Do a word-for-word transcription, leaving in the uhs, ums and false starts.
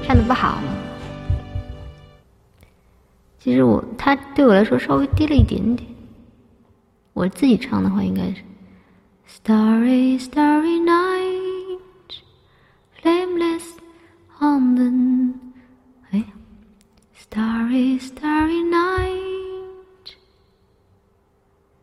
唱的不好。其实我他对我来说稍微低了一点点，我自己唱的话应该是 Starry Starry Night Flameless on the 哎 Starry Starry